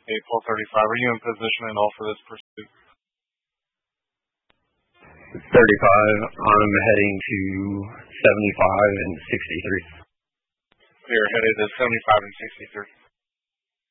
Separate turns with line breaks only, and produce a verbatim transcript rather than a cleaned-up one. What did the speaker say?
eight twelve thirty-five. Are you in position and all for this pursuit?
thirty-five. I'm heading to seventy-five and sixty-three.
Clear, headed to seventy-five and sixty-three.